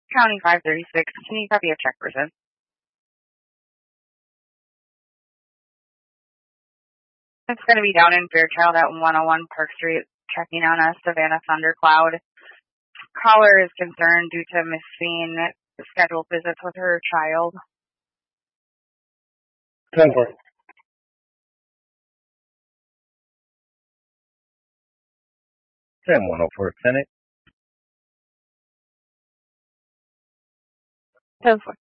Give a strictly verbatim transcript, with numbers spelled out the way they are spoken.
County five thirty-six. Can you copy a check person? It's going to be down in Fairchild at one oh one Park Street, checking on a Savannah Thundercloud. Caller is concerned due to missing scheduled visits with her child. ten four. ten one oh four Clinic. ten four.